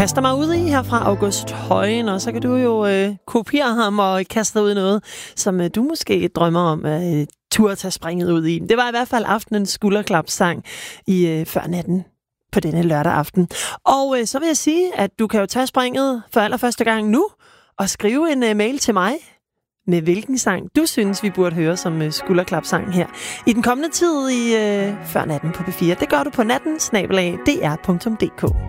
kaster mig ud i her fra August Højen, og så kan du jo kopiere ham og kaste dig ud i noget, som du måske drømmer om at turde tage springet ud i. Det var i hvert fald aftenens skulderklapsang i før natten på denne lørdag aften. Og så vil jeg sige, at du kan jo tage springet for allerførste gang nu, og skrive en mail til mig med hvilken sang du synes, vi burde høre som skulderklapsang her i den kommende tid i før natten på P4. Det gør du på natten@dr.dk.